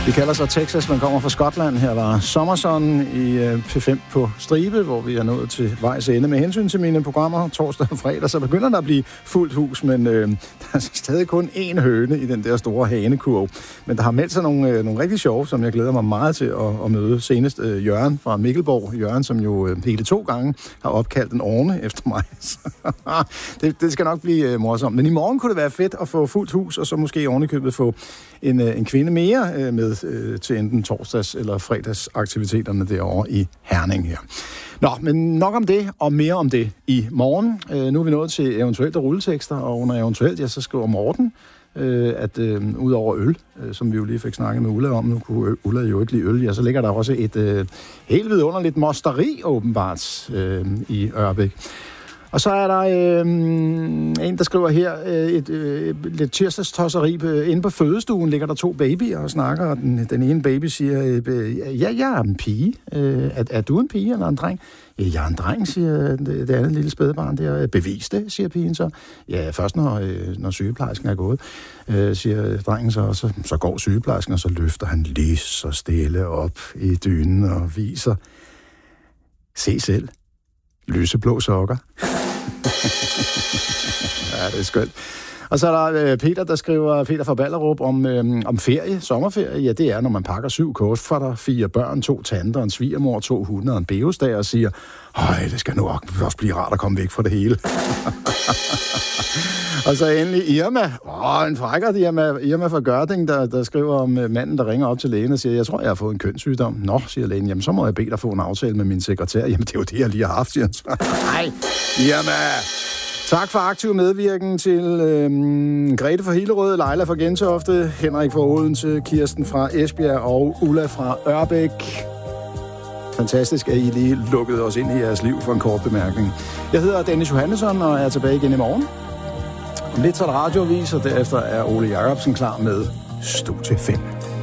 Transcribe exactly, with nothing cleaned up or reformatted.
Vi kalder sig Texas, man kommer fra Skotland. Her var Sommerson i P fem på stribe, hvor vi er nået til vejs ende. Med hensyn til mine programmer torsdag og fredag, så begynder der at blive fuldt hus, men øh, der er stadig kun én høne i den der store hanekurv. Men der har meldt sig nogle, øh, nogle rigtig sjove, som jeg glæder mig meget til at, at møde. Senest øh, Jørgen fra Mikkelborg. Jørgen, som jo øh, hele to gange har opkaldt en orne efter mig. det, det skal nok blive øh, morsomt. Men i morgen kunne det være fedt at få fuldt hus, og så måske ovenikøbet få en, øh, en kvinde mere øh, med øh, til enten torsdags- eller fredagsaktiviteterne derovre i Herning her. Nå, men nok om det, og mere om det i morgen. Øh, nu er vi nået til eventuelt rulletekster, og under eventuelt, ja, så skriver Morten, øh, at øh, ud over øl, øh, som vi jo lige fik snakket med Ulla om, nu kunne Ulla jo ikke lide øl, ja, så ligger der også et øh, helt vidunderligt mosteri, åbenbart, øh, i Ørbæk. Og så er der øh, en, der skriver her, øh, et øh, lidt tirsdagstosseri. Inde på fødestuen ligger der to babyer og snakker, og den, den ene baby siger, øh, ja, jeg er en pige. Øh, er, er du en pige eller en dreng? Jeg er en dreng, siger det, det andet lille spædbarn der. Bevis det, siger pigen så. Ja, først når, øh, når sygeplejersken er gået, øh, siger drengen så, så, så går sygeplejersken, og så løfter han lige så stille op i dynen og viser. Se selv. Lyseblå sokker. Ja, det er skønt. Og så er der Peter, der skriver, Peter fra Ballerup, om, øhm, om ferie, sommerferie. Ja, det er, når man pakker syv kostfatter, fire børn, to tanter, en svigermor, to hunde og en beosdag, og siger, høj, det skal nu også blive rart at komme væk fra det hele. Og så endelig Irma. Åh, en frækker Irma, Irma fra Gørding, der, der skriver om manden, der ringer op til lægen og siger, jeg tror, jeg har fået en kønssygdom. Nå, siger lægen, jamen så må jeg bede dig få en aftale med min sekretær. Jamen, det er jo det, jeg lige har haft, siger han. Nej, Irma. Tak for aktiv medvirken til øhm, Grete fra Hillerød, Leila fra Gentofte, Henrik fra Odense, Kirsten fra Esbjerg og Ulla fra Ørbæk. Fantastisk, at I lige lukkede os ind i jeres liv for en kort bemærkning. Jeg hedder Dennis Johannesson og er tilbage igen i morgen. Om lidt så er der radioavis, og derefter er Ole Jacobsen klar med Studie fem.